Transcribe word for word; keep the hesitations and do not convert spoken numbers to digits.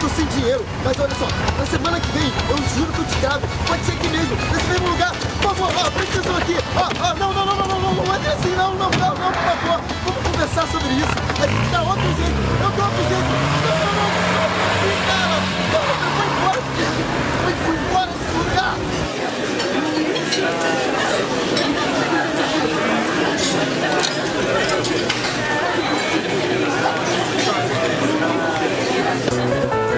sem dinheiro. Mas olha só, na semana que vem, eu juro que eu te gravo. Pode ser aqui mesmo, nesse mesmo lugar. Por favor, ó, presta atenção aqui. Ó, ó, não, não, não, não, não, não, não entre assim, não, não, não, não, por favor. Vamos conversar sobre isso. A gente dá outro jeito. Eu dou outro jeito. Não, não, não.